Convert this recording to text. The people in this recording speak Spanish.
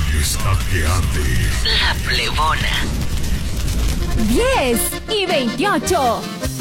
está que arde. La Plebona. 10 y 28.